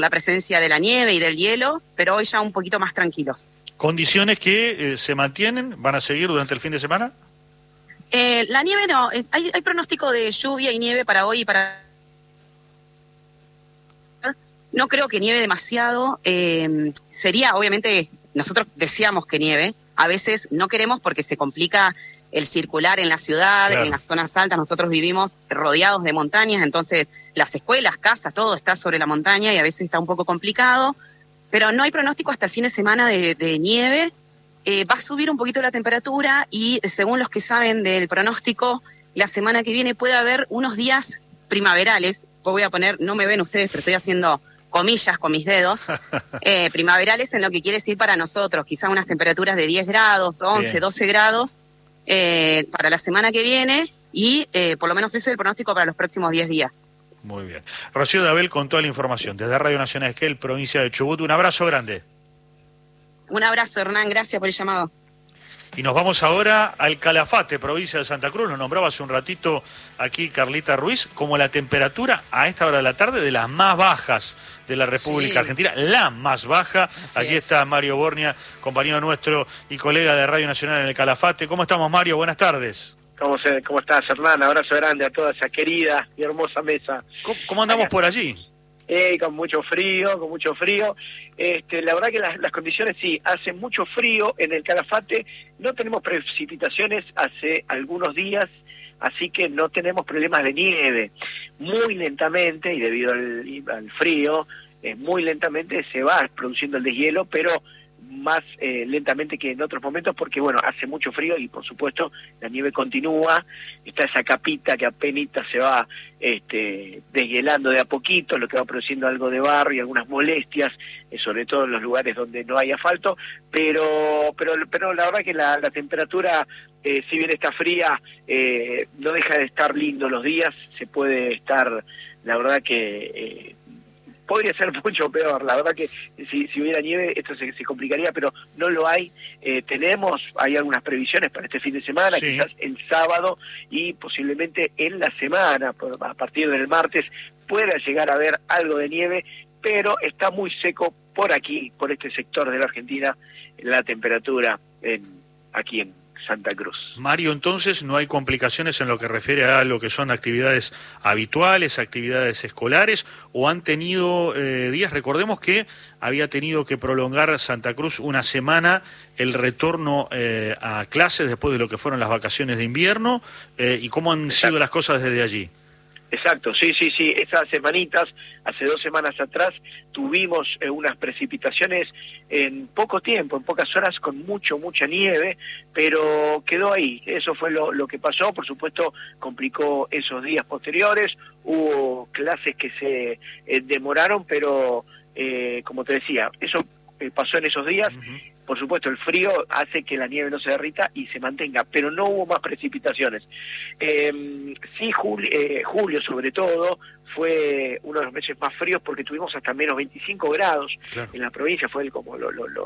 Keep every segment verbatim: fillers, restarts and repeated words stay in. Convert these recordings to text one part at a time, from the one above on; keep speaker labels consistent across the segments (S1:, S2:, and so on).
S1: la presencia de la nieve y del hielo, pero hoy ya un poquito más tranquilos.
S2: ¿Condiciones que eh, se mantienen? ¿Van a seguir durante el fin de semana?
S1: Eh, la nieve no, es, hay, hay pronóstico de lluvia y nieve para hoy y para... No creo que nieve demasiado, eh, sería obviamente, nosotros deseamos que nieve, a veces no queremos porque se complica el circular en la ciudad, claro. En las zonas altas, nosotros vivimos rodeados de montañas, entonces las escuelas, casas, todo está sobre la montaña y a veces está un poco complicado, pero no hay pronóstico hasta el fin de semana de, de nieve, eh, va a subir un poquito la temperatura y según los que saben del pronóstico, la semana que viene puede haber unos días primaverales, voy a poner, no me ven ustedes, pero estoy haciendo comillas con mis dedos, eh, primaverales en lo que quiere decir para nosotros, quizá unas temperaturas de diez grados, once, Bien. doce grados, eh, para la semana que viene, y eh, por lo menos ese es el pronóstico para los próximos diez días.
S2: Muy bien. Rocío Dabel con toda la información, desde Radio Nacional Esquel, provincia de Chubut, un abrazo grande.
S1: Un abrazo, Hernán, gracias por el llamado.
S2: Y nos vamos ahora al Calafate, provincia de Santa Cruz. Lo nombraba hace un ratito aquí Carlita Ruiz, como la temperatura a esta hora de la tarde de las más bajas de la República sí. Argentina, la más baja. Así Aquí es. está Mario Bornia, compañero nuestro y colega de Radio Nacional en el Calafate. ¿Cómo estamos, Mario? Buenas tardes.
S3: ¿Cómo, se, cómo estás, Hernán? Abrazo grande a toda esa querida y hermosa mesa.
S2: ¿Cómo, cómo andamos Acá. por allí?
S3: Eh, con mucho frío, con mucho frío. Este, la verdad que las, las condiciones sí, hace mucho frío en el Calafate, no tenemos precipitaciones hace algunos días, así que no tenemos problemas de nieve. Muy lentamente, y debido al, al frío, eh, muy lentamente se va produciendo el deshielo, pero más eh, lentamente que en otros momentos, porque bueno, hace mucho frío y por supuesto la nieve continúa, está esa capita que apenas se va este, deshielando de a poquito, lo que va produciendo algo de barro y algunas molestias, eh, sobre todo en los lugares donde no hay asfalto, pero pero pero la verdad que la, la temperatura, eh, si bien está fría, eh, no deja de estar lindo los días, se puede estar, la verdad que... Eh, podría ser mucho peor, la verdad que si, si hubiera nieve esto se, se complicaría, pero no lo hay. Eh, tenemos, hay algunas previsiones para este fin de semana, sí. quizás el sábado y posiblemente en la semana, a partir del martes, pueda llegar a haber algo de nieve, pero está muy seco por aquí, por este sector de la Argentina, la temperatura en, aquí en Santa Cruz.
S2: Mario, entonces no hay complicaciones en lo que refiere a lo que son actividades habituales, actividades escolares, o han tenido eh, días, recordemos que había tenido que prolongar Santa Cruz una semana el retorno eh, a clases después de lo que fueron las vacaciones de invierno, eh, y cómo han Exacto. sido las cosas desde allí.
S3: Exacto, sí, sí, sí, esas semanitas, hace dos semanas atrás, tuvimos eh, unas precipitaciones en poco tiempo, en pocas horas, con mucho, mucha nieve, pero quedó ahí, eso fue lo, lo que pasó, por supuesto, complicó esos días posteriores, hubo clases que se eh, demoraron, pero, eh, como te decía, eso eh, pasó en esos días. Uh-huh. Por supuesto, el frío hace que la nieve no se derrita y se mantenga, pero no hubo más precipitaciones. Eh, sí, julio, eh, julio sobre todo, fue uno de los meses más fríos porque tuvimos hasta menos veinticinco grados claro. en la provincia, fue el, como lo, lo, lo,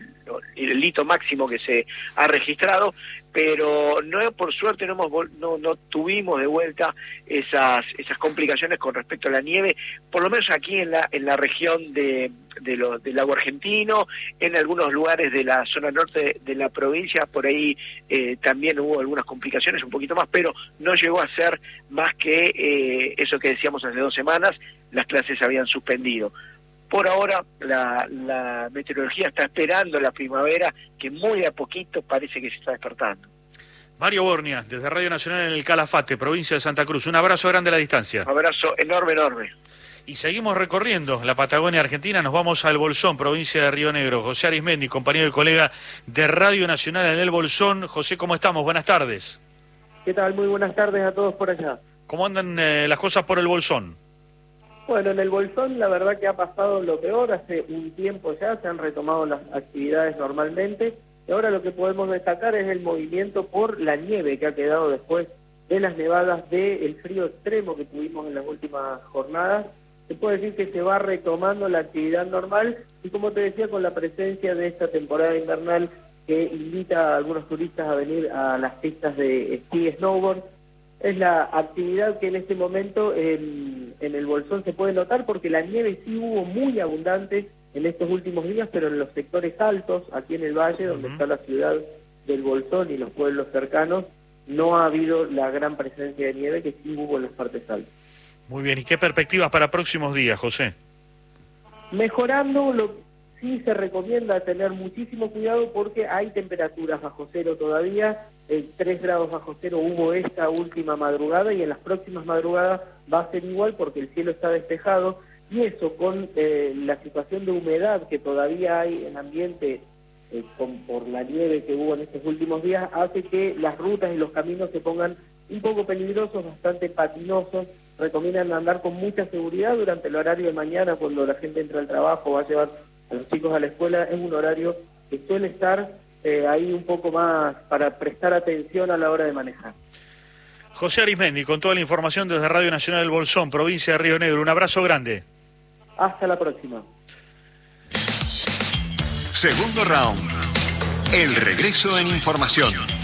S3: el, el hito máximo que se ha registrado, pero no, por suerte no, hemos, no, no tuvimos de vuelta esas, esas complicaciones con respecto a la nieve, por lo menos aquí en la, en la región de, de lo, del lago argentino, en algunos lugares de la zona norte de, de la provincia, por ahí eh, también hubo algunas complicaciones, un poquito más, pero no llegó a ser más que eh, eso que decíamos hace dos semanas, las clases se habían suspendido. Por ahora la, la meteorología está esperando la primavera, que muy a poquito parece que se está despertando.
S2: Mario Bornia, desde Radio Nacional en el Calafate, provincia de Santa Cruz. Un abrazo grande a la distancia.
S3: Un abrazo enorme, enorme.
S2: Y seguimos recorriendo la Patagonia Argentina, nos vamos al Bolsón, provincia de Río Negro. José Arismendi, compañero y colega de Radio Nacional en el Bolsón. José, ¿cómo estamos? Buenas tardes.
S4: ¿Qué tal? Muy buenas tardes a todos por allá.
S2: ¿Cómo andan eh, las cosas por el Bolsón?
S4: Bueno, en el Bolsón la verdad que ha pasado lo peor, hace un tiempo ya se han retomado las actividades normalmente, y ahora lo que podemos destacar es el movimiento por la nieve que ha quedado después de las nevadas del frío extremo que tuvimos en las últimas jornadas. Se puede decir que se va retomando la actividad normal, y como te decía, con la presencia de esta temporada invernal que invita a algunos turistas a venir a las pistas de esquí y snowboard. Es la actividad que en este momento en, en el Bolsón se puede notar, porque la nieve sí hubo muy abundante en estos últimos días, pero en los sectores altos, aquí en el valle, donde uh-huh. está la ciudad del Bolsón y los pueblos cercanos, no ha habido la gran presencia de nieve que sí hubo en las partes altas.
S2: Muy bien, ¿y qué perspectivas para próximos días, José?
S4: Mejorando, lo sí se recomienda tener muchísimo cuidado porque hay temperaturas bajo cero todavía. Eh, tres grados bajo cero hubo esta última madrugada y en las próximas madrugadas va a ser igual porque el cielo está despejado, y eso con eh, la situación de humedad que todavía hay en ambiente eh, con, por la nieve que hubo en estos últimos días, hace que las rutas y los caminos se pongan un poco peligrosos, bastante patinosos. Recomiendan andar con mucha seguridad durante el horario de mañana, cuando la gente entra al trabajo, va a llevar a los chicos a la escuela. Es un horario que suele estar eh, ahí un poco más para prestar atención a la hora de manejar.
S2: José Arismendi, con toda la información desde Radio Nacional del Bolsón, provincia de Río Negro. Un abrazo grande.
S4: Hasta la próxima.
S5: Segundo round. El regreso en información.